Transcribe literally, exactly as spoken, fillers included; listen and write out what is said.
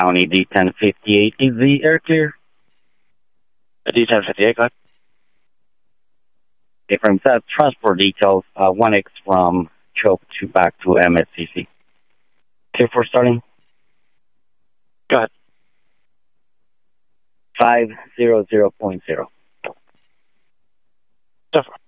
County D ten fifty-eight. Is the air clear? D ten fifty-eight, go ahead. Okay, from that transport details, uh, one X from Choke to back to M S C C. Clear for starting? Go ahead. five zero zero point zero. So far.